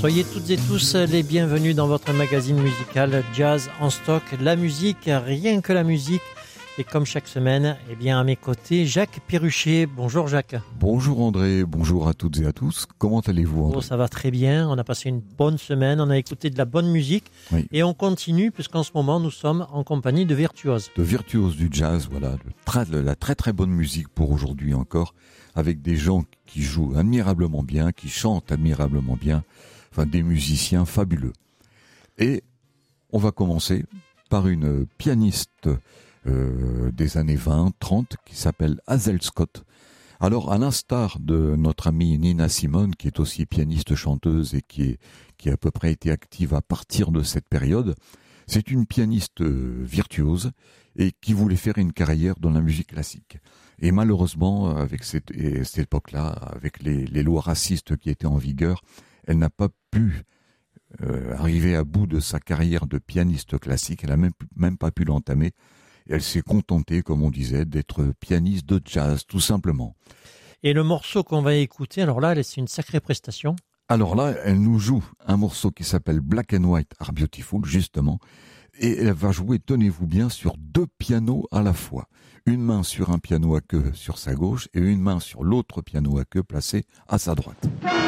Soyez toutes et tous les bienvenus dans votre magazine musical Jazz en stock. La musique, rien que la musique. Et comme chaque semaine, eh bien à mes côtés, Jacques Perruchet. Bonjour Jacques. Bonjour André, bonjour à toutes et à tous. Comment allez-vous André ? Ça va très bien, on a passé une bonne semaine, on a écouté de la bonne musique. Oui. Et on continue puisqu'en ce moment nous sommes en compagnie de virtuoses. De virtuoses du jazz, voilà, la très très bonne musique pour aujourd'hui encore, avec des gens qui jouent admirablement bien, qui chantent admirablement bien, enfin des musiciens fabuleux. Et on va commencer par une pianiste des années 20, 30, qui s'appelle Hazel Scott. Alors, à l'instar de notre amie Nina Simone, qui est aussi pianiste chanteuse et qui a à peu près été active à partir de cette période, c'est une pianiste virtuose et qui voulait faire une carrière dans la musique classique. Et malheureusement, avec cette époque-là, avec les lois racistes qui étaient en vigueur, elle n'a pas pu arriver à bout de sa carrière de pianiste classique. Elle n'a même pas pu l'entamer. Et elle s'est contentée, comme on disait, d'être pianiste de jazz, tout simplement. Et le morceau qu'on va écouter, alors là, c'est une sacrée prestation. Alors là, elle nous joue un morceau qui s'appelle Black and White Are Beautiful, justement. Et elle va jouer, tenez-vous bien, sur deux pianos à la fois. Une main sur un piano à queue sur sa gauche et une main sur l'autre piano à queue placé à sa droite.